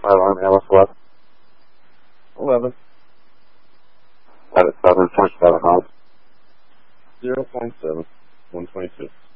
Firearm Alice what? 11. That is 747 Hobbs. 0.7. 122.